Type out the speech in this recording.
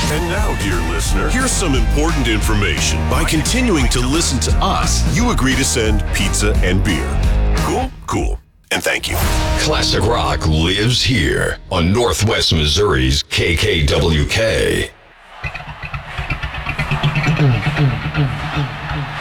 And now, dear listener, here's some important information. By continuing to listen to us, you agree to send pizza and beer. Cool? Cool. And thank you. Classic rock lives here on Northwest Missouri's KKWK.